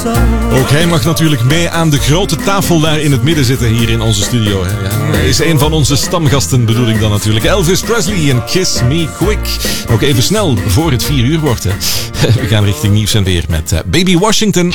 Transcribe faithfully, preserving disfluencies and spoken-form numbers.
Ook hij mag natuurlijk mee aan de grote tafel daar in het midden zitten hier in onze studio. Ja, hij is een van onze stamgasten, bedoel ik dan natuurlijk. Elvis Presley en Kiss Me Quick. Nog even snel voor het vier uur wordt. Hè. We gaan richting nieuws en weer met Baby Washington.